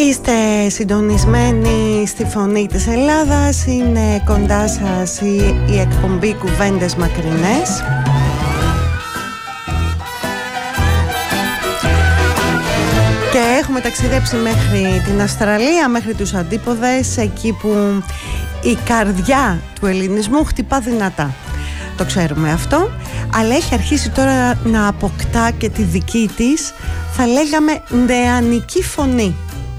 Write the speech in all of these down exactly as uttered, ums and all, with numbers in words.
Είστε συντονισμένοι στη Φωνή της Ελλάδας. Είναι κοντά σας η, η εκπομπή Κουβέντες Μακρινές. Και έχουμε ταξιδέψει μέχρι την Αυστραλία, μέχρι τους αντίποδες, εκεί που η καρδιά του ελληνισμού χτυπά δυνατά. Το ξέρουμε αυτό, αλλά έχει αρχίσει τώρα να αποκτά και τη δική της, θα λέγαμε, νεανική φωνή.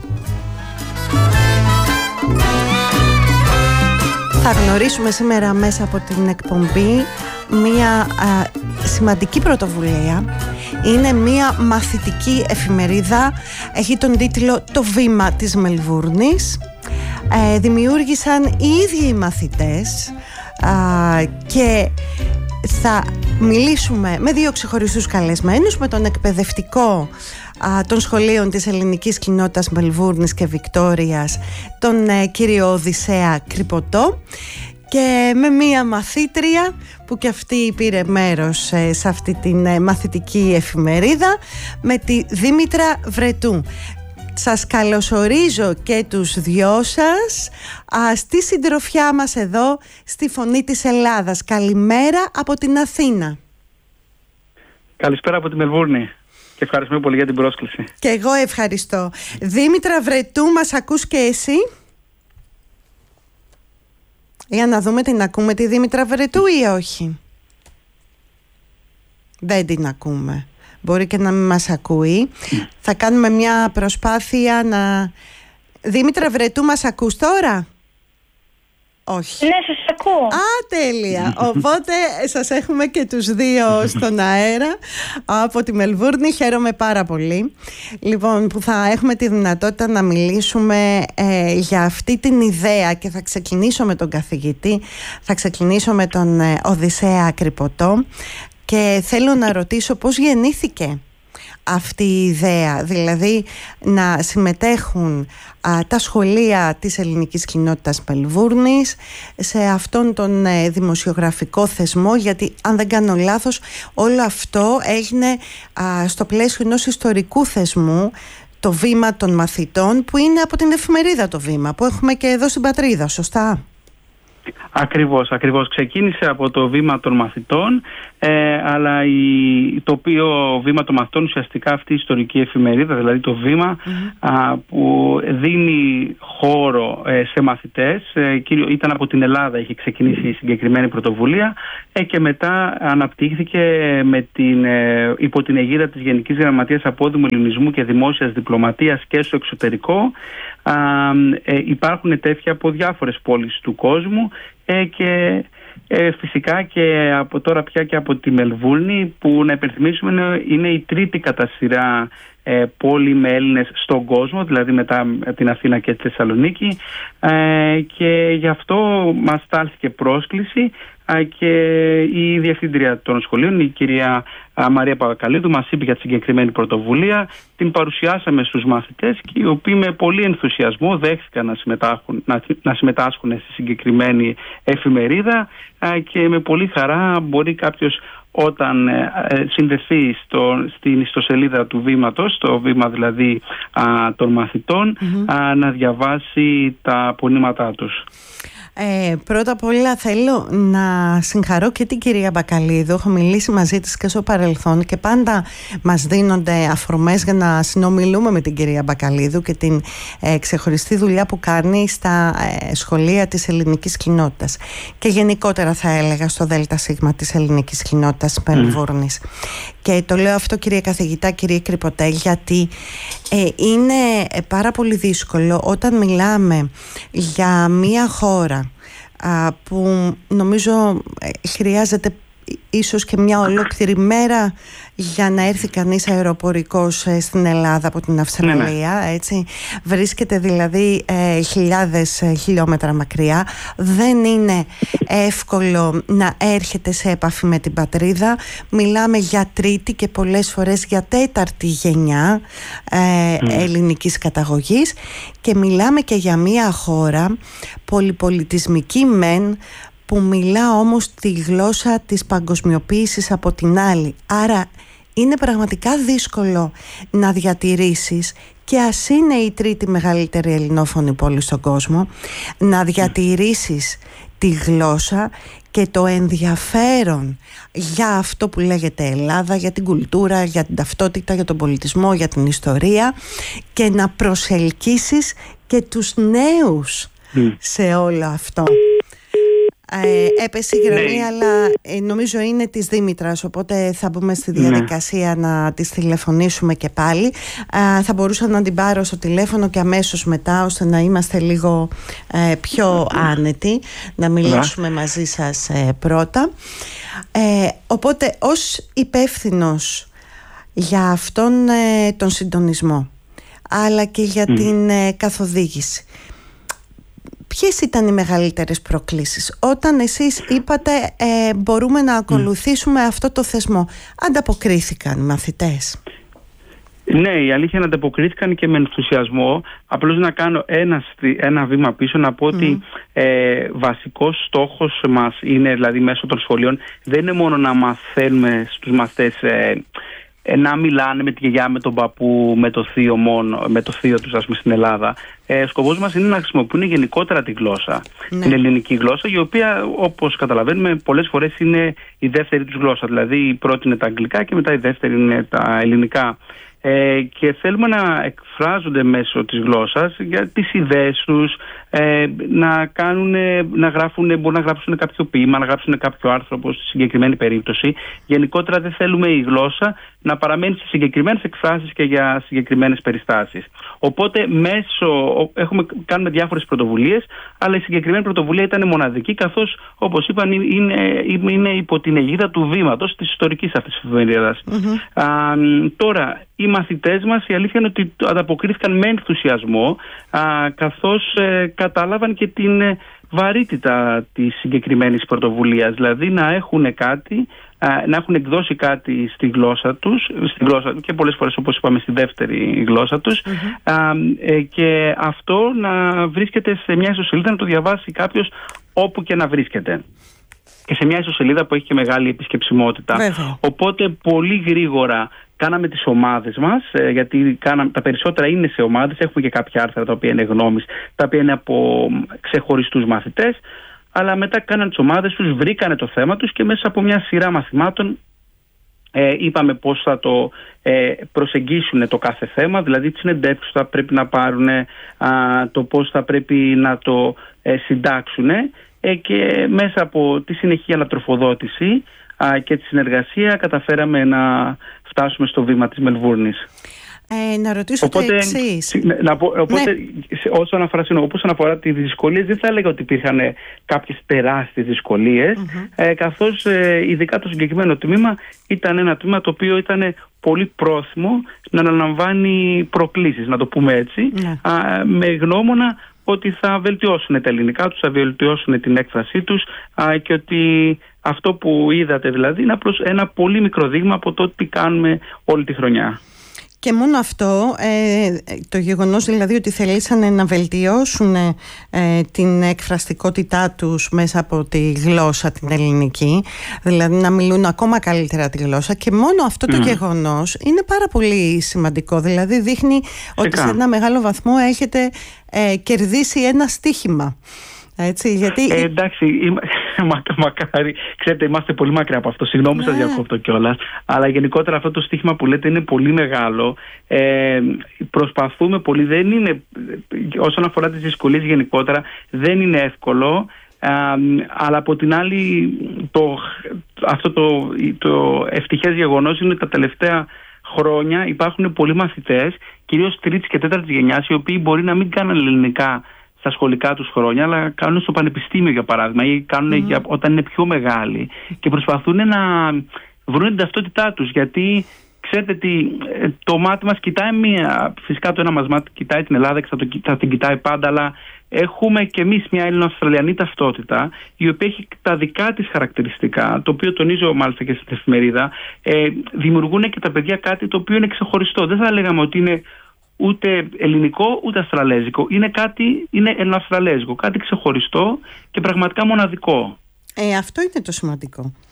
Θα γνωρίσουμε σήμερα μέσα από την εκπομπή μία α, σημαντική πρωτοβουλία. Είναι μία μαθητική εφημερίδα, έχει τον τίτλο «Το βήμα της Μελβούρνης». Ε, δημιούργησαν οι ίδιοι οι μαθητές α, και θα μιλήσουμε με δύο ξεχωριστούς καλεσμένους, με τον εκπαιδευτικό α, των σχολείων της ελληνικής κοινότητας Μελβούρνης και Βικτόριας, τον ε, κύριο Οδυσσέα Κρυποτό, και με μία μαθήτρια που και αυτή πήρε μέρος ε, σε αυτή την ε, μαθητική εφημερίδα, με τη Δήμητρα Βρετού. Σας καλωσορίζω και τους δυο σας α, στη συντροφιά μας εδώ στη Φωνή της Ελλάδας. Καλημέρα από την Αθήνα. Καλησπέρα από τη Μελβούρνη και ευχαριστούμε πολύ για την πρόσκληση. Και εγώ ευχαριστώ. Δήμητρα Βρετού, μας ακούς και εσύ? Για να δούμε την ακούμε τη Δήμητρα Βρετού ή όχι. Δεν την ακούμε. Μπορεί και να μην μας ακούει. Mm. Θα κάνουμε μια προσπάθεια να... Δήμητρα Βρετού, μας ακούς τώρα? Όχι. Ναι, σας ακούω. Α, τέλεια. Οπότε σας έχουμε και τους δύο στον αέρα από τη Μελβούρνη. Χαίρομαι πάρα πολύ, λοιπόν, που θα έχουμε τη δυνατότητα να μιλήσουμε ε, για αυτή την ιδέα, και θα ξεκινήσω με τον καθηγητή, θα ξεκινήσω με τον ε, Οδυσσέα Κρυποτό, και θέλω να ρωτήσω πώς γεννήθηκε αυτή η ιδέα, δηλαδή να συμμετέχουν α, τα σχολεία της ελληνικής κοινότητας Μελβούρνης σε αυτόν τον ε, δημοσιογραφικό θεσμό, γιατί αν δεν κάνω λάθος όλο αυτό έγινε α, στο πλαίσιο ενός ιστορικού θεσμού, το Βήμα των Μαθητών, που είναι από την εφημερίδα Το Βήμα, που έχουμε και εδώ στην πατρίδα, σωστά? Ακριβώς, ακριβώς. Ξεκίνησε από το Βήμα των Μαθητών, ε, αλλά η, το οποίο Βήμα των Μαθητών, ουσιαστικά αυτή η ιστορική εφημερίδα, δηλαδή το Βήμα, mm-hmm. α, που δίνει χώρο ε, σε μαθητές, ε, κύριο, ήταν από την Ελλάδα, είχε ξεκινήσει η συγκεκριμένη πρωτοβουλία, ε, και μετά αναπτύχθηκε με την, ε, υπό την αιγίδα της Γενικής Γραμματείας Απόδημου Ελληνισμού και Δημόσιας Διπλωματίας και στο εξωτερικό. Α, ε, υπάρχουν τέτοια από διάφορες πόλεις του κόσμου, ε, και ε, φυσικά και από τώρα πια και από τη Μελβούρνη, που να υπενθυμίσουμε είναι, είναι η τρίτη κατά σειρά ε, πόλη με Έλληνες στον κόσμο, δηλαδή μετά την Αθήνα και τη Θεσσαλονίκη, ε, και γι' αυτό μας στάλθηκε πρόσκληση, και η διευθύντρια των σχολείων, η κυρία Μαρία Παπακαλίδου, μας είπε για τη συγκεκριμένη πρωτοβουλία. Την παρουσιάσαμε στους μαθητές, και οι οποίοι με πολύ ενθουσιασμό δέχθηκαν να συμμετάσχουν, να, να συμμετάσχουν στη συγκεκριμένη εφημερίδα, και με πολύ χαρά μπορεί κάποιος, όταν ε, συνδεθεί στο, στην ιστοσελίδα του Βήματος, το Βήμα δηλαδή α, των μαθητών, mm-hmm. α, να διαβάσει τα απονήματά τους. Ε, πρώτα απ' όλα θέλω να συγχαρώ και την κυρία Μπακαλίδου. Έχω μιλήσει μαζί της και στο παρελθόν και πάντα μας δίνονται αφορμές για να συνομιλούμε με την κυρία Μπακαλίδου και την ε, ξεχωριστή δουλειά που κάνει στα ε, σχολεία της ελληνικής κοινότητας και γενικότερα, θα έλεγα, στο ΔΣ της ελληνικής κοινότητας Μελβούρνης. Mm. Και το λέω αυτό, κύριε καθηγητά, κύριε Κρυποτέ, γιατί ε, είναι πάρα πολύ δύσκολο όταν μιλάμε για μια χώρα α, που νομίζω χρειάζεται ίσως και μια ολόκληρη μέρα για να έρθει κανείς αεροπορικός στην Ελλάδα από την Αυστραλία, ναι, ναι. έτσι. Βρίσκεται δηλαδή ε, χιλιάδες χιλιόμετρα μακριά. Δεν είναι εύκολο να έρχεται σε επαφή με την πατρίδα. Μιλάμε για τρίτη και πολλές φορές για τέταρτη γενιά ε, mm. ελληνικής καταγωγής, και μιλάμε και για μια χώρα πολυπολιτισμική μεν, που μιλά όμως τη γλώσσα της παγκοσμιοποίησης από την άλλη. Άρα είναι πραγματικά δύσκολο να διατηρήσεις, και ας είναι η τρίτη μεγαλύτερη ελληνόφωνη πόλη στον κόσμο, να διατηρήσεις τη γλώσσα και το ενδιαφέρον για αυτό που λέγεται Ελλάδα, για την κουλτούρα, για την ταυτότητα, για τον πολιτισμό, για την ιστορία, και να προσελκύσεις και τους νέους mm. σε όλο αυτό. Ε, έπεσε η γραμμή, ναι. αλλά ε, νομίζω είναι της Δήμητρας, οπότε θα μπούμε στη διαδικασία, ναι. να της τηλεφωνήσουμε και πάλι. Ε, θα μπορούσα να την πάρω στο τηλέφωνο και αμέσως μετά, ώστε να είμαστε λίγο ε, πιο άνετοι, να μιλήσουμε ναι. μαζί σας ε, πρώτα. Ε, οπότε, ως υπεύθυνος για αυτόν ε, τον συντονισμό, αλλά και για mm. την ε, καθοδήγηση, ποιες ήταν οι μεγαλύτερες προκλήσεις όταν εσείς είπατε ε, μπορούμε να ακολουθήσουμε mm. αυτό το θεσμό? Ανταποκρίθηκαν οι μαθητές? Ναι, η αλήθεια είναι να ανταποκρίθηκαν και με ενθουσιασμό. Απλώς να κάνω ένα, ένα βήμα πίσω, να πω mm. ότι ε, βασικός στόχος μας είναι, δηλαδή μέσω των σχολείων, δεν είναι μόνο να μαθαίνουμε στους μαθητές ε, να μιλάνε με τη γιαγιά, με τον παππού, με το θείο μόνο, με το θείο τους, ας πούμε, στην Ελλάδα. Ε, σκοπός μας είναι να χρησιμοποιούν γενικότερα τη γλώσσα, ναι. την ελληνική γλώσσα, η οποία, όπως καταλαβαίνουμε, πολλές φορές είναι η δεύτερη τους γλώσσα. Δηλαδή η πρώτη είναι τα αγγλικά και μετά η δεύτερη είναι τα ελληνικά. Ε, και θέλουμε να εκφράζονται μέσω της γλώσσας για τις ιδέες τους, ε, να, κάνουν, να γράφουν, μπορούν να γράψουν κάποιο ποίημα, να γράψουν κάποιο άρθρο, όπως στη συγκεκριμένη περίπτωση. Γενικότερα δεν θέλουμε η γλώσσα να παραμένει σε συγκεκριμένες εκφράσεις και για συγκεκριμένες περιστάσεις. Οπότε μέσω, έχουμε, κάνουμε διάφορες πρωτοβουλίες, αλλά η συγκεκριμένη πρωτοβουλία ήταν μοναδική, καθώς, όπως είπαν, είναι, είναι υπό την αιγίδα του βήματος της ιστορικής αυτής της εφημερίδας. Mm-hmm. Α, τώρα, οι μαθητές μας, η αλήθεια είναι ότι ανταποκρίθηκαν με ενθουσιασμό, α, καθώς ε, κατάλαβαν και την ε, βαρύτητα της συγκεκριμένης πρωτοβουλίας, δηλαδή να έχουν κάτι, α, να έχουν εκδώσει κάτι στη γλώσσα τους, στη γλώσσα, και πολλές φορές, όπως είπαμε, στη δεύτερη γλώσσα τους, mm-hmm. α, ε, και αυτό να βρίσκεται σε μια ιστοσελίδα, να το διαβάσει κάποιος όπου και να βρίσκεται. Και σε μια ιστοσελίδα που έχει και μεγάλη επισκεψιμότητα. Βέβαια. Οπότε πολύ γρήγορα κάναμε τις ομάδες μας, γιατί κάναμε, τα περισσότερα είναι σε ομάδες, έχουμε και κάποια άρθρα τα οποία είναι γνώμης, τα οποία είναι από ξεχωριστούς μαθητές, αλλά μετά κάνανε τις ομάδες τους, βρήκανε το θέμα τους και μέσα από μια σειρά μαθημάτων ε, είπαμε πώς θα το ε, προσεγγίσουν το κάθε θέμα, δηλαδή τις συνεντεύξεις που θα πρέπει να πάρουν, α, το πώς θα πρέπει να το ε, συντάξουν, ε, και μέσα από τη συνεχή ανατροφοδότηση α, και τη συνεργασία καταφέραμε να φτάσουμε στο βήμα της Μελβούρνης. Ε, να ρωτήσω οπότε, το εξής. Να πω, οπότε, ναι. όσον αφορά, όπως αναφορά τις δυσκολίες, δεν θα έλεγα ότι υπήρχαν κάποιες τεράστιες δυσκολίες, mm-hmm. ε, καθώς ε, ειδικά το συγκεκριμένο τμήμα ήταν ένα τμήμα το οποίο ήταν πολύ πρόθυμο να αναλαμβάνει προκλήσεις, να το πούμε έτσι, mm. α, με γνώμονα ότι θα βελτιώσουν τα ελληνικά τους, θα βελτιώσουν την έκφρασή τους, α, και ότι αυτό που είδατε δηλαδή είναι απλώς ένα πολύ μικρό δείγμα από το τι κάνουμε όλη τη χρονιά. Και μόνο αυτό, ε, το γεγονός δηλαδή ότι θελήσανε να βελτιώσουν ε, την εκφραστικότητά τους μέσα από τη γλώσσα την ελληνική, δηλαδή να μιλούν ακόμα καλύτερα τη γλώσσα, και μόνο αυτό το mm. γεγονός είναι πάρα πολύ σημαντικό. Δηλαδή δείχνει ότι σε ένα μεγάλο βαθμό έχετε ε, κερδίσει ένα στοίχημα. Έτσι, γιατί... ε, εντάξει, είμα... μακάρι, ξέρετε, είμαστε πολύ μακριά από αυτό. Συγγνώμη που σας διακόπτω κιόλας. Αλλά γενικότερα αυτό το στοίχημα που λέτε είναι πολύ μεγάλο. Ε, προσπαθούμε πολύ. Δεν είναι, όσον αφορά τις δυσκολίες γενικότερα, δεν είναι εύκολο. Ε, αλλά από την άλλη, το, αυτό το, το ευτυχές γεγονός είναι ότι τα τελευταία χρόνια υπάρχουν πολλοί μαθητές, κυρίως τρίτης και τέταρτης γενιάς, οι οποίοι μπορεί να μην κάνουν ελληνικά στα σχολικά τους χρόνια, αλλά κάνουν στο πανεπιστήμιο, για παράδειγμα, ή κάνουν mm. για, όταν είναι πιο μεγάλοι, και προσπαθούν να βρουν την ταυτότητά τους, γιατί ξέρετε τι, το μάτι μας κοιτάει μία, φυσικά το ένα μας μάτι κοιτάει την Ελλάδα και θα, το, θα την κοιτάει πάντα, αλλά έχουμε και εμείς μια Έλληνο-Αυστραλιανή ταυτότητα, η οποία έχει τα δικά της χαρακτηριστικά, το οποίο τονίζω μάλιστα και στην εφημερίδα, ε, δημιουργούν και τα παιδιά κάτι το οποίο είναι ξεχωριστό. Δεν θα λέγαμε ότι είναι ούτε ελληνικό ούτε αυστραλέζικο. Είναι κάτι, είναι ελληνοαυστραλέζικο, κάτι ξεχωριστό και πραγματικά μοναδικό. Ε, αυτό είναι το σημαντικό.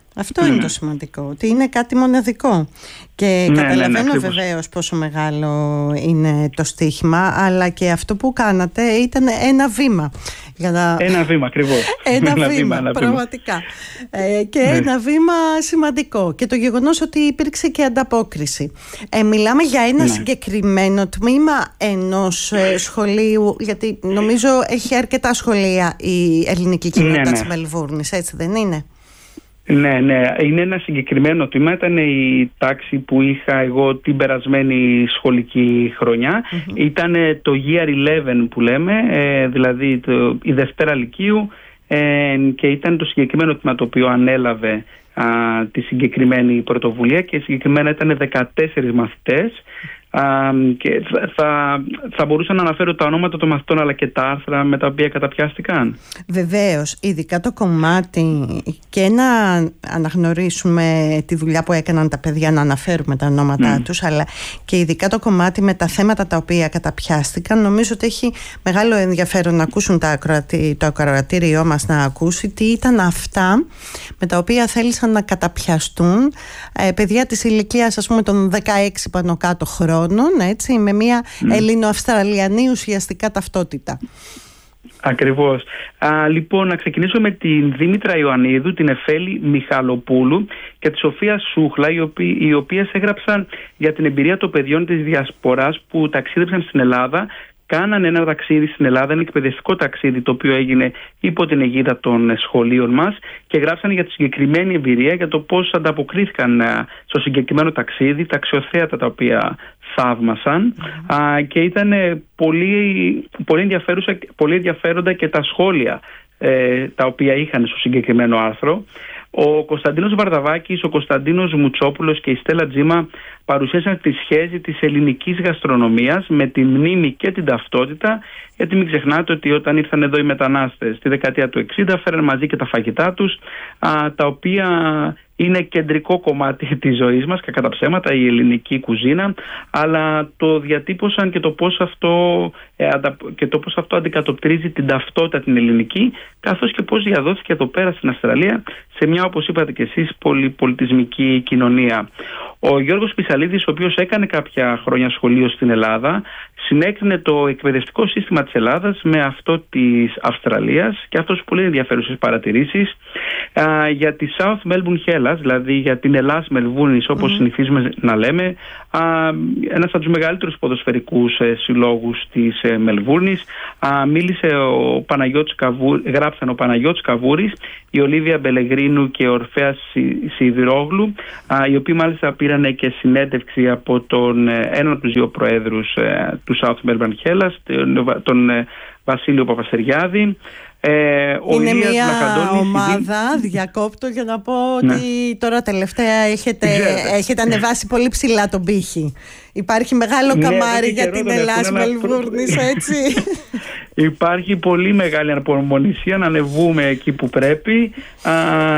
Αυτό mm. είναι το σημαντικό, ότι είναι κάτι μοναδικό. Και ναι, καταλαβαίνω ναι, ναι, βεβαίως πόσο μεγάλο είναι το στοίχημα, αλλά και αυτό που κάνατε ήταν ένα βήμα. Για να... Ένα βήμα, ακριβώς. ένα, ένα βήμα, βήμα, πραγματικά. Ε, και ναι. ένα βήμα σημαντικό. Και το γεγονός ότι υπήρξε και ανταπόκριση. Ε, μιλάμε για ένα ναι. συγκεκριμένο τμήμα ενός ε, σχολείου, γιατί νομίζω έχει αρκετά σχολεία η ελληνική κοινότητα ναι, ναι. της Μελβούρνης, έτσι δεν είναι? Ναι, ναι. Είναι ένα συγκεκριμένο τμήμα. Ήταν η τάξη που είχα εγώ την περασμένη σχολική χρονιά. Mm-hmm. Ήταν το Year eleven που λέμε, ε, δηλαδή το, η Δευτέρα Λυκείου, ε, και ήταν το συγκεκριμένο τμήμα το οποίο ανέλαβε α, τη συγκεκριμένη πρωτοβουλία, και συγκεκριμένα ήταν δεκατέσσερις μαθητές. Uh, και θα, θα μπορούσα να αναφέρω τα ονόματα των μαθητών αλλά και τα άρθρα με τα οποία καταπιάστηκαν. Βεβαίως, ειδικά το κομμάτι, και να αναγνωρίσουμε τη δουλειά που έκαναν τα παιδιά, να αναφέρουμε τα ονόματά mm. τους, αλλά και ειδικά το κομμάτι με τα θέματα τα οποία καταπιάστηκαν. Νομίζω ότι έχει μεγάλο ενδιαφέρον να ακούσουν τα ακροατή, το ακροατήριό μας, να ακούσει τι ήταν αυτά με τα οποία θέλησαν να καταπιαστούν ε, παιδιά της ηλικίας, ας πούμε, των δεκαέξι πάνω κάτω χρόνων, έτσι, με μια mm. Ελληνοαυστραλιανή ουσιαστικά ταυτότητα. Ακριβώς. Α, λοιπόν, να ξεκινήσω με την Δήμητρα Ιωαννίδου, την Εφέλη Μιχαλοπούλου και τη Σοφία Σούχλα, οι, οποίοι, οι οποίες έγραψαν για την εμπειρία των παιδιών της Διασποράς που ταξίδεψαν στην Ελλάδα. Κάνανε ένα ταξίδι στην Ελλάδα, ένα εκπαιδευτικό ταξίδι το οποίο έγινε υπό την αιγίδα των σχολείων μας, και γράψανε για τη συγκεκριμένη εμπειρία, για το πώς ανταποκρίθηκαν στο συγκεκριμένο ταξίδι, τα αξιοθέατα τα οποία θαύμασαν. Mm-hmm. Α, και ήταν πολύ, πολύ, πολύ ενδιαφέροντα και τα σχόλια ε, τα οποία είχαν στο συγκεκριμένο άρθρο. Ο Κωνσταντίνος Βαρδαβάκης, ο Κωνσταντίνος Μουτσόπουλος και η Στέλλα Τζίμα παρουσίασαν τη σχέση της ελληνικής γαστρονομίας με τη μνήμη και την ταυτότητα, γιατί μην ξεχνάτε ότι όταν ήρθαν εδώ οι μετανάστες στη δεκαετία του εξήντα φέραν μαζί και τα φαγητά τους, α, τα οποία είναι κεντρικό κομμάτι της ζωής μας, κατά ψέματα, η ελληνική κουζίνα, αλλά το διατύπωσαν και το πώς αυτό, ε, και το πώς αυτό αντικατοπτρίζει την ταυτότητα την ελληνική, καθώς και πώς διαδόθηκε εδώ πέρα στην Αυστραλία σε μια, όπως είπατε και εσείς, πολυπολιτισμική κοινωνία. Ο Γιώργος Πισαλίδης, ο οποίος έκανε κάποια χρόνια σχολείο στην Ελλάδα, συνέκρινε το εκπαιδευτικό σύστημα της Ελλάδας με αυτό της Αυστραλίας, και αυτός πολύ ενδιαφέρουσες παρατηρήσεις α, για τη South Melbourne Hellas, δηλαδή για την Ελλάς Μελβούρνης, όπως mm. συνηθίζουμε να λέμε, α, ένας από τους μεγαλύτερους ποδοσφαιρικούς ε, συλλόγους της ε, Μελβούρνης. Α, μίλησε ο Παναγιώτης Καβούρ, γράψαν ο Παναγιώτης Καβούρης, η Ολίβια Μπελεγρίνου και ο Ορφέας Σιδηρόγλου, α, οι οποίοι μάλιστα πήραν και συνέντευξη από τον ε, έναν από τους δύο προέδρους ε, του South Melbourne Hellas, τον, τον ε, Βασίλειο Παπαστεριάδη. Ε, είναι μια ομάδα, διακόπτω για να πω ναι. ότι τώρα τελευταία έχετε, έχετε ανεβάσει πολύ ψηλά τον πύχη. Υπάρχει μεγάλο ναι, καμάρι για την Ελλάς Μελβούρνης, έτσι. Υπάρχει πολύ μεγάλη αναπομονησία να ανεβούμε εκεί που πρέπει, α,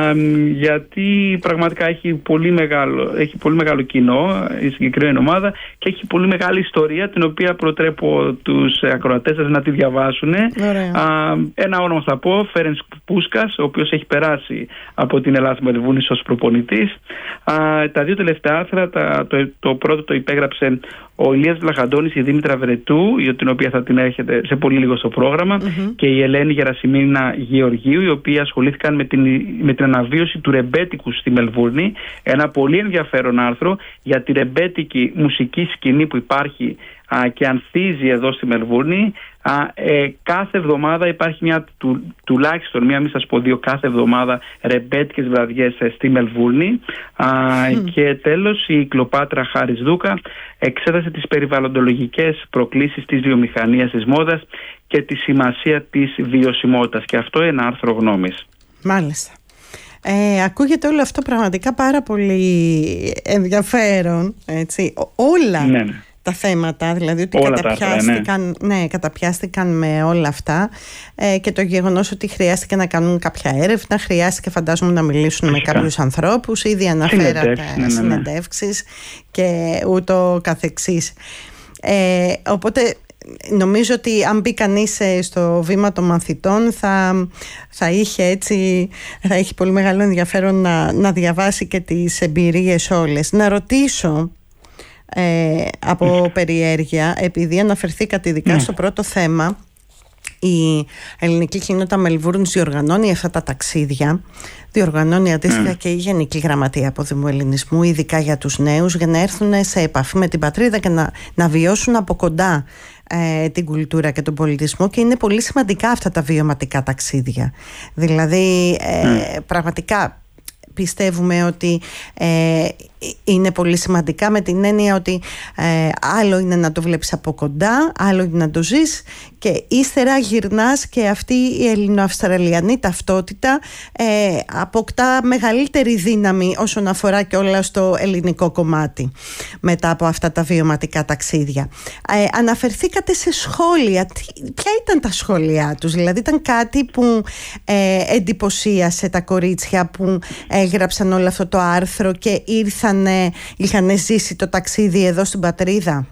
γιατί πραγματικά έχει πολύ, μεγάλο, έχει πολύ μεγάλο κοινό η συγκεκριμένη ομάδα, και έχει πολύ μεγάλη ιστορία, την οποία προτρέπω τους ακροατές σας να τη διαβάσουν. Α, ένα όνομα θα πω, Φέρενς Πούσκας, ο οποίος έχει περάσει από την Ελλάς Μελβούρνης ως προπονητής. Α, τα δύο τελευταία άρθρα, τα, το, το πρώτο το υπέγραψε ο Ηλίας Βλαχαντώνης, η Δήμητρα Βρετού, για την οποία θα την έχετε σε πολύ λίγο στο πρόγραμμα, mm-hmm. και η Ελένη Γερασιμίνα Γεωργίου, οι οποίοι ασχολήθηκαν με την, με την αναβίωση του ρεμπέτικου στη Μελβούρνη. Ένα πολύ ενδιαφέρον άρθρο για τη ρεμπέτικη μουσική σκηνή που υπάρχει α, και ανθίζει εδώ στη Μελβούρνη. Α, ε, κάθε εβδομάδα υπάρχει μια του, τουλάχιστον μία, μη σας πω δύο, κάθε εβδομάδα ρεμπέτικες βραδιές ε, στη Μελβούρνη. Α, mm. Και τέλος, η Κλοπάτρα Χάρης Δούκα εξέτασε τις περιβαλλοντολογικές προκλήσεις της βιομηχανίας της μόδας και τη σημασία της βιωσιμότητας, και αυτό είναι ένα άρθρο γνώμης. Μάλιστα. Ε, ακούγεται όλο αυτό πραγματικά πάρα πολύ ενδιαφέρον, έτσι. Όλα ναι, ναι. τα θέματα, δηλαδή ότι καταπιάστηκαν, άρθρα, ναι. Ναι, καταπιάστηκαν με όλα αυτά, ε, και το γεγονός ότι χρειάστηκε να κάνουν κάποια έρευνα, χρειάστηκε φαντάζομαι να μιλήσουν Φυσικά. με κάποιους ανθρώπους, ήδη αναφέρατε ναι, ναι, ναι. συνεντεύξεις και ούτω καθεξής. Ε, οπότε νομίζω ότι αν μπει κανείς στο βήμα των μαθητών θα, θα είχε έτσι, θα έχει πολύ μεγάλο ενδιαφέρον να, να διαβάσει και τις εμπειρίες όλες. Να ρωτήσω ε, από περιέργεια, επειδή αναφερθήκατε ειδικά στο πρώτο θέμα, η ελληνική κοινότητα Μελβούρνης διοργανώνει αυτά τα ταξίδια, διοργανώνει αντίστοιχα mm. και η Γενική Γραμματεία Αποδημού Ελληνισμού, ειδικά για τους νέους, για να έρθουν σε επαφή με την πατρίδα και να, να βιώσουν από κοντά ε, την κουλτούρα και τον πολιτισμό, και είναι πολύ σημαντικά αυτά τα βιωματικά ταξίδια. Δηλαδή ε, mm. πραγματικά πιστεύουμε ότι ε, είναι πολύ σημαντικά, με την έννοια ότι ε, άλλο είναι να το βλέπεις από κοντά, άλλο είναι να το ζεις, και ύστερα γυρνάς και αυτή η ελληνοαυστραλιανή ταυτότητα ε, αποκτά μεγαλύτερη δύναμη όσον αφορά και όλα στο ελληνικό κομμάτι μετά από αυτά τα βιωματικά ταξίδια. Ε, αναφερθήκατε σε σχόλια. Ποια ήταν τα σχόλιά τους? Δηλαδή ήταν κάτι που ε, εντυπωσίασε τα κορίτσια που έγραψαν όλο αυτό το άρθρο και ήρθαν είχαν ζήσει το ταξίδι εδώ στην πατρίδα?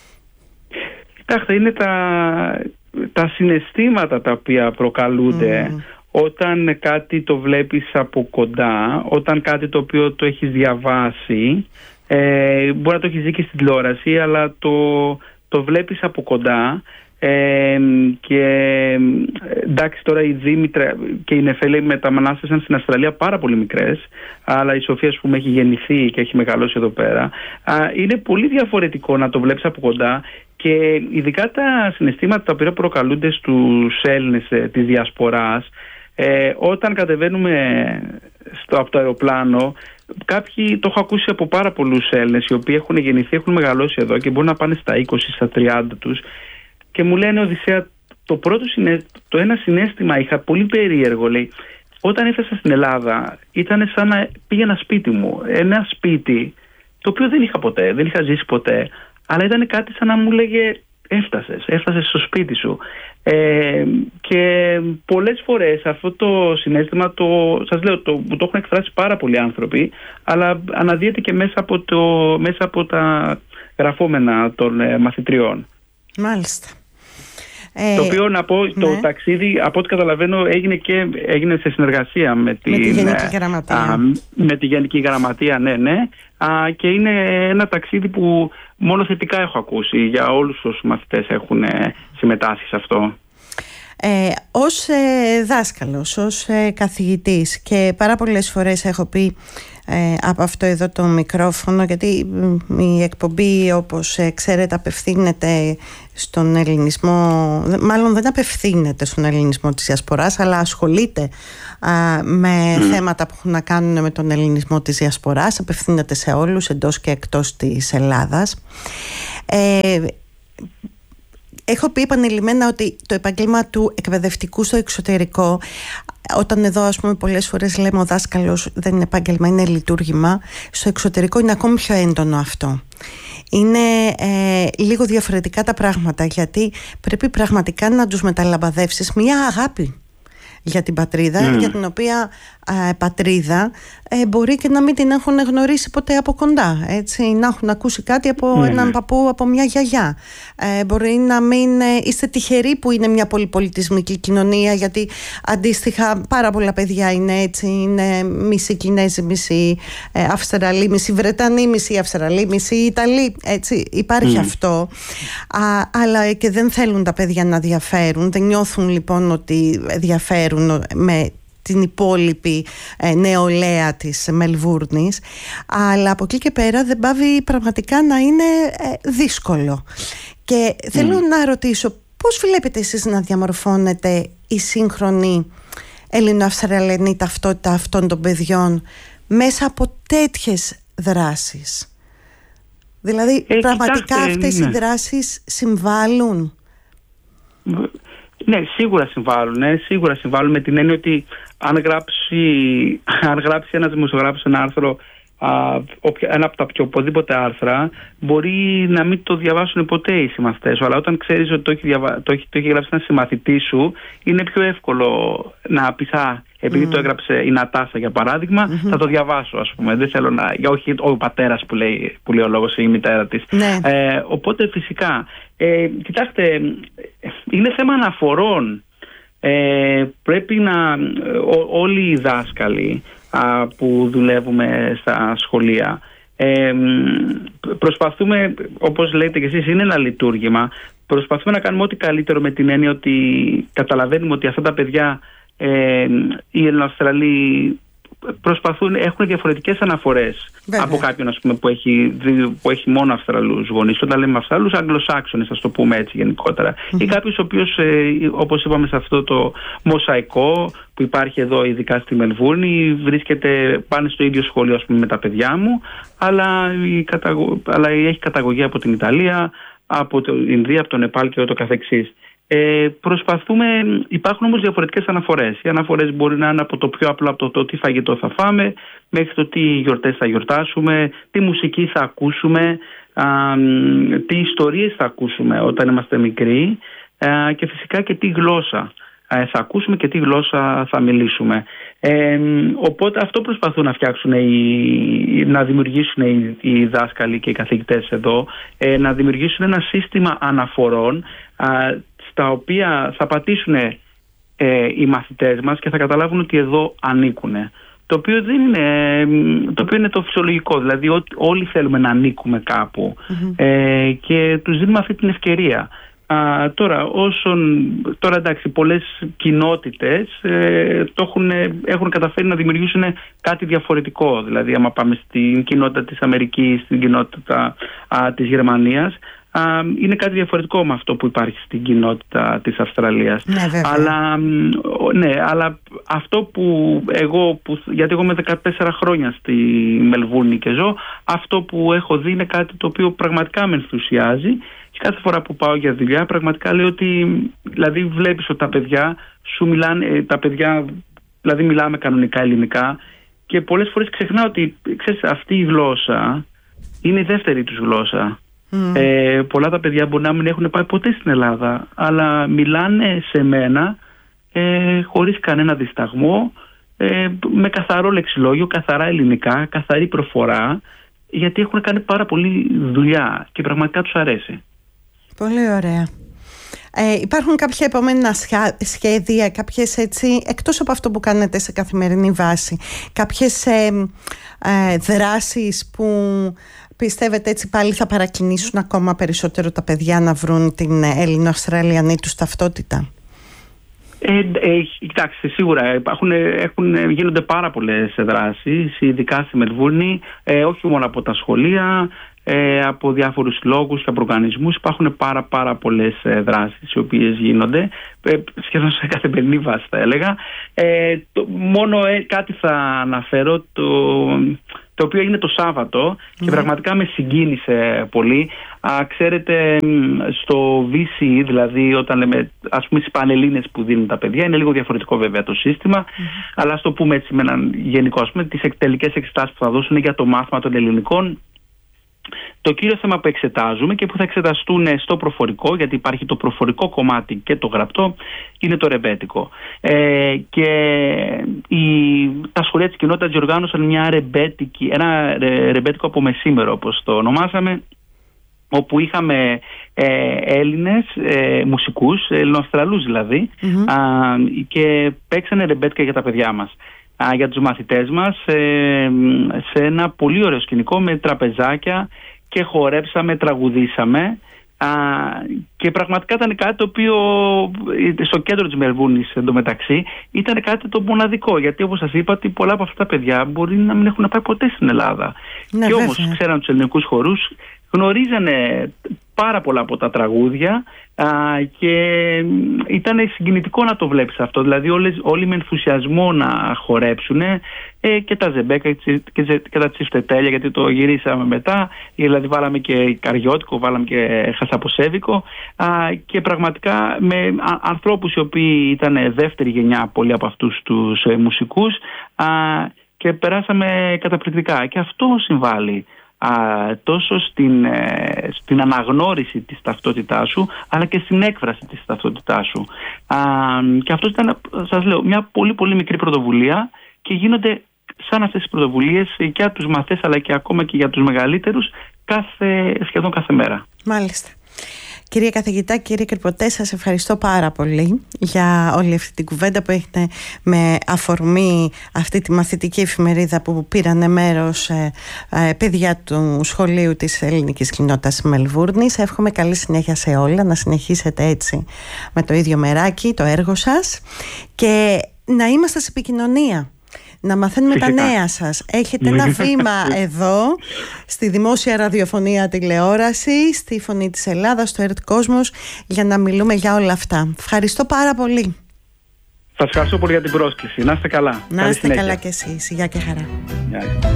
Κοιτάξτε, είναι τα, τα συναισθήματα τα οποία προκαλούνται mm. όταν κάτι το βλέπεις από κοντά, όταν κάτι το οποίο το έχεις διαβάσει, ε, μπορεί να το έχεις δει και στην τηλεόραση, αλλά το, το βλέπεις από κοντά. Ε, και εντάξει, τώρα η Δήμητρα και η Νεφέλη μεταμανάστησαν στην Αυστραλία πάρα πολύ μικρές, αλλά η Σοφία, ας πούμε, έχει γεννηθεί και έχει μεγαλώσει εδώ πέρα. Α, είναι πολύ διαφορετικό να το βλέπεις από κοντά, και ειδικά τα συναισθήματα τα οποία προκαλούνται στους Έλληνες ε, της διασποράς, ε, όταν κατεβαίνουμε στο, από το αεροπλάνο. Κάποιοι, το έχω ακούσει από πάρα πολλούς Έλληνες οι οποίοι έχουν γεννηθεί, έχουν μεγαλώσει εδώ και μπορούν να πάνε στα είκοσι, στα τριάντα τους, και μου λένε, Οδυσσέα, το πρώτο συνέ... το ένα συναίσθημα είχα πολύ περίεργο, λέει. Όταν έφτασα στην Ελλάδα ήταν σαν να πήγαινα σπίτι μου, ένα σπίτι το οποίο δεν είχα ποτέ, δεν είχα ζήσει ποτέ, αλλά ήταν κάτι σαν να μου λέγε έφτασες, έφτασες στο σπίτι σου. Ε, και πολλές φορές αυτό το συναίσθημα, το, σας λέω, το, το έχουν εκφράσει πάρα πολλοί άνθρωποι, αλλά αναδύεται και μέσα από, το, μέσα από τα γραφόμενα των ε, μαθητριών. Μάλιστα. Το οποίο, να πω, ναι. το ταξίδι, από ό,τι καταλαβαίνω, έγινε και έγινε σε συνεργασία με, την, με τη Γενική Γραμματεία. Α, με τη Γενική Γραμματεία, ναι, ναι. Α, και είναι ένα ταξίδι που μόνο θετικά έχω ακούσει για όλους όσους μαθητές έχουν συμμετάσχει σε αυτό. Ε, ως ε, δάσκαλος, ως ε, καθηγητής, και πάρα πολλές φορές έχω πει ε, από αυτό εδώ το μικρόφωνο, γιατί η εκπομπή, όπως ε, ξέρετε, απευθύνεται στον ελληνισμό, μάλλον δεν απευθύνεται στον ελληνισμό της διασποράς, αλλά ασχολείται α, με mm. θέματα που έχουν να κάνουν με τον ελληνισμό της διασποράς, απευθύνεται σε όλους εντός και εκτός της Ελλάδας. ε, Έχω πει επανειλημμένα ότι το επάγγελμα του εκπαιδευτικού στο εξωτερικό, όταν εδώ, ας πούμε, πολλές φορές λέμε ο δάσκαλος δεν είναι επάγγελμα, είναι λειτουργήμα, στο εξωτερικό είναι ακόμη πιο έντονο αυτό. Είναι ε, λίγο διαφορετικά τα πράγματα, γιατί πρέπει πραγματικά να τους μεταλαμπαδεύσεις μια αγάπη για την πατρίδα, mm. για την οποία ε, πατρίδα ε, μπορεί και να μην την έχουν γνωρίσει ποτέ από κοντά, έτσι, να έχουν ακούσει κάτι από mm. έναν παππού, από μια γιαγιά. Ε, μπορεί να μην ε, είστε τυχεροί που είναι μια πολυπολιτισμική κοινωνία, γιατί αντίστοιχα πάρα πολλά παιδιά είναι έτσι, είναι μισή Κινέζοι, μισή ε, Αυστραλοί, μισή Βρετανοί, μισή Αυστραλοί, μισή Ιταλοί, έτσι, υπάρχει mm. αυτό. Α, αλλά και δεν θέλουν τα παιδιά να διαφέρουν, δεν νιώθουν λοιπόν ότι διαφέρουν με την υπόλοιπη ε, νεολαία της Μελβούρνης, αλλά από εκεί και πέρα δεν πάβει πραγματικά να είναι ε, δύσκολο. Και mm. θέλω να ρωτήσω, πώς βλέπετε εσείς να διαμορφώνεται η σύγχρονη ελληνοαυστραλιανή ταυτότητα αυτών των παιδιών μέσα από τέτοιες δράσεις? Δηλαδή ε, πραγματικά κοιτάξτε, αυτές ναι. οι δράσεις συμβάλλουν? Ναι, σίγουρα συμβάλλουν, ναι, σίγουρα συμβάλλουν, με την έννοια ότι αν γράψει, αν γράψει ένας δημοσιογράφος ένα άρθρο, α, ένα από τα πιο οπουδήποτε άρθρα, μπορεί να μην το διαβάσουν ποτέ οι συμμαθητές σου, αλλά όταν ξέρεις ότι το έχει, διαβα... το έχει, το έχει γράψει ένα συμμαθητή σου, είναι πιο εύκολο να πεις, α, επειδή mm. το έγραψε η Νατάσα για παράδειγμα, mm-hmm. θα το διαβάσω, ας πούμε. Δεν θέλω να. Όχι ο πατέρας που λέει, που λέει ο λόγος ή η μητέρα της. Ναι. Ε, οπότε φυσικά. Ε, κοιτάξτε, είναι θέμα αναφορών. Ε, πρέπει να ό, όλοι οι δάσκαλοι α, που δουλεύουμε στα σχολεία ε, προσπαθούμε, όπως λέτε και εσείς, είναι ένα λειτουργήμα. Προσπαθούμε να κάνουμε ό,τι καλύτερο, με την έννοια ότι καταλαβαίνουμε ότι αυτά τα παιδιά, ε, οι Ελληνοαυστραλοί, προσπαθούν, έχουν διαφορετικές αναφορές. Βέβαια. Από κάποιον, ας πούμε, που έχει, που έχει μόνο Αυστραλούς γονείς. Όταν λέμε Αυστραλούς, Αγγλοσάξονες, ας το πούμε έτσι γενικότερα. Mm-hmm. Ή κάποιος ο οποίος, ε, όπως είπαμε, σε αυτό το μοσαϊκό που υπάρχει εδώ, ειδικά στη Μελβούρνη, βρίσκεται, πάνε στο ίδιο σχολείο, ας πούμε, με τα παιδιά μου, αλλά, η καταγω... αλλά έχει καταγωγή από την Ιταλία, από την Ινδία, από τον Νεπάλ και ούτω καθεξής. Ε, προσπαθούμε, υπάρχουν όμως διαφορετικές αναφορές. Οι αναφορές μπορεί να είναι από το πιο απλό, από το, το τι φαγητό θα φάμε, μέχρι το τι γιορτές θα γιορτάσουμε, τι μουσική θα ακούσουμε, α, τι ιστορίες θα ακούσουμε όταν είμαστε μικροί, α, και φυσικά και τι γλώσσα θα ακούσουμε και τι γλώσσα θα μιλήσουμε. Ε, οπότε αυτό προσπαθούν να φτιάξουν, οι, να δημιουργήσουν οι, οι δάσκαλοι και οι καθηγητές εδώ, ε, να δημιουργήσουν ένα σύστημα αναφορών, α, στα οποία θα πατήσουν ε, οι μαθητές μας και θα καταλάβουν ότι εδώ ανήκουν. Το οποίο, δεν είναι, το οποίο είναι το φυσιολογικό, δηλαδή ό, όλοι θέλουμε να ανήκουμε κάπου, mm-hmm. ε, και τους δίνουμε αυτή την ευκαιρία. Α, τώρα, όσον, τώρα εντάξει, πολλές κοινότητες ε, το έχουν, έχουν καταφέρει να δημιουργήσουν κάτι διαφορετικό. Δηλαδή, άμα πάμε στην κοινότητα της Αμερικής, στην κοινότητα α, της Γερμανίας, α, είναι κάτι διαφορετικό με αυτό που υπάρχει στην κοινότητα της Αυστραλίας. Ναι, αλλά, ναι, αλλά αυτό που εγώ, που, γιατί εγώ είμαι δεκατέσσερα χρόνια στη Μελβούρνη και ζω, αυτό που έχω δει είναι κάτι το οποίο πραγματικά με ενθουσιάζει. Και κάθε φορά που πάω για δουλειά, πραγματικά λέω ότι, δηλαδή, βλέπεις ότι τα παιδιά σου μιλάνε, τα παιδιά, δηλαδή μιλάμε κανονικά ελληνικά, και πολλές φορές ξεχνάω ότι, ξέρεις, αυτή η γλώσσα είναι η δεύτερη τους γλώσσα. Mm. Ε, πολλά τα παιδιά μπορεί να μην έχουν πάει ποτέ στην Ελλάδα, αλλά μιλάνε σε μένα ε, χωρίς κανένα δισταγμό, ε, με καθαρό λεξιλόγιο, καθαρά ελληνικά, καθαρή προφορά, γιατί έχουν κάνει πάρα πολύ δουλειά και πραγματικά τους αρέσει. Πολύ ωραία. Ε, υπάρχουν κάποια επόμενα σχέδια, κάποιες έτσι, εκτός από αυτό που κάνετε σε καθημερινή βάση, κάποιες ε, ε, δράσεις που πιστεύετε έτσι πάλι θα παρακινήσουν ακόμα περισσότερο τα παιδιά να βρουν την Έλληνο-Αυστραλιανή τους ταυτότητα? Ε, ε, κοιτάξτε, σίγουρα υπάρχουν, έχουν, γίνονται πάρα πολλές δράσεις, ειδικά στη Μελβούρνη, ε, όχι μόνο από τα σχολεία, ε, από διάφορους λόγους και από οργανισμούς. Υπάρχουν πάρα πάρα πολλές ε, δράσεις οι οποίες γίνονται, ε, σχεδόν σε καθημερινή βάση θα έλεγα. Ε, το, μόνο ε, κάτι θα αναφέρω, το, το οποίο έγινε το Σάββατο και mm. πραγματικά με συγκίνησε πολύ. Α, ξέρετε, στο βι σι ι, δηλαδή όταν λέμε, ας πούμε, στις πανελλήνες που δίνουν τα παιδιά, είναι λίγο διαφορετικό βέβαια το σύστημα, mm. αλλά ας το πούμε έτσι με έναν γενικό, ας πούμε, τις τελικές εξετάσεις που θα δώσουν για το μάθημα των ελληνικών. Το κύριο θέμα που εξετάζουμε και που θα εξεταστούν στο προφορικό, γιατί υπάρχει το προφορικό κομμάτι και το γραπτό, είναι το ρεμπέτικο. Ε, και η, τα σχολεία της κοινότητας διοργάνωσαν μια ρεμπέτικη, ένα ρεμπέτικο από μεσήμερο, όπως το ονομάσαμε, όπου είχαμε ε, Έλληνες ε, μουσικούς, Ελληνοαυστραλούς δηλαδή, mm-hmm. α, και παίξανε ρεμπέτικα για τα παιδιά μας, α, για τους μαθητές μας, ε, σε ένα πολύ ωραίο σκηνικό με τραπεζάκια, και χορέψαμε, τραγουδήσαμε, α, και πραγματικά ήταν κάτι το οποίο στο κέντρο της Μελβούρνης εντωμεταξύ ήταν κάτι το μοναδικό, γιατί όπως σας είπα, ότι πολλά από αυτά τα παιδιά μπορεί να μην έχουν πάει ποτέ στην Ελλάδα, ναι, και όμως ξέραν τους ελληνικούς χορούς, γνωρίζανε πάρα πολλά από τα τραγούδια, α, και ήταν συγκινητικό να το βλέπεις αυτό. Δηλαδή όλες, όλοι με ενθουσιασμό να χορέψουν, ε, και τα ζεμπέκα και, και, και τα τσιφτετέλια, γιατί το γυρίσαμε μετά. Δηλαδή βάλαμε και καριώτικο, βάλαμε και χασαποσέβικο, α, και πραγματικά με α, ανθρώπους οι οποίοι ήταν δεύτερη γενιά πολλοί από αυτούς τους ε, μουσικούς, α, και περάσαμε καταπληκτικά. Και αυτό συμβάλλει Α, τόσο στην, ε, στην αναγνώριση της ταυτότητάς σου, αλλά και στην έκφραση της ταυτότητάς σου. Α, και αυτό ήταν, σας λέω, μια πολύ πολύ μικρή πρωτοβουλία, και γίνονται σαν αυτές τις πρωτοβουλίες και για τους μαθές, αλλά και ακόμα και για τους μεγαλύτερους, κάθε, σχεδόν κάθε μέρα. Μάλιστα. Κύριε καθηγητά, κύριε Κρυποτέ, σας ευχαριστώ πάρα πολύ για όλη αυτή την κουβέντα που έχετε με αφορμή αυτή τη μαθητική εφημερίδα που πήρανε μέρος ε, ε, παιδιά του σχολείου της ελληνικής κοινότητας Μελβούρνης. Εύχομαι καλή συνέχεια σε όλα, να συνεχίσετε έτσι με το ίδιο μεράκι το έργο σας και να είμαστε σε επικοινωνία. Να μαθαίνουμε Φυσικά. τα νέα σας. Έχετε ένα βήμα εδώ στη δημόσια ραδιοφωνία, τηλεόραση, στη Φωνή της Ελλάδας, στο ΕΡΤ Κόσμος, για να μιλούμε για όλα αυτά. Ευχαριστώ πάρα πολύ. Σας ευχαριστώ πολύ για την πρόσκληση. Να είστε καλά. Να είστε καλά κι εσείς. Γεια και χαρά. Γεια.